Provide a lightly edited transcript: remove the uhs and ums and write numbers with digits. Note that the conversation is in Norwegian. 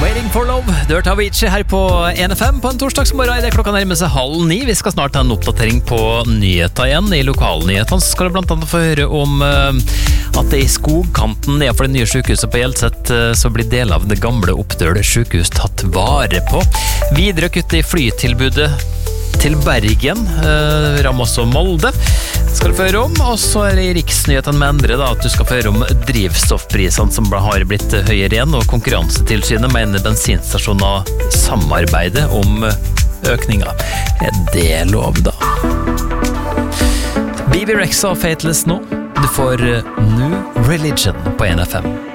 Waiting for Love, du hørte Avicii her på NFM på en torsdagsmorgen. I det klokka nærmer seg 8:30. Vi skal snart ha en oppdatering på nyheter igjen. I lokalnyhetene skal du blant annet få høre om at det i skogkanten nedenfor det nye sykehuset på Hjelset så blir deler av det gamle Oppdøl sykehus tatt vare på. Videre kutt i flytilbudet til Bergen, rammer også Molde, skal du få høre om. Og så det i riksnyhetene med Endre da, at du skal få høre om drivstoffprisene som har blitt høyere igjen, og Konkurransetilsynet mener bensinstasjoner samarbeider om økninga. Er det lov da? BB Rexa og Fateless nå. Du får New Religion på NFM.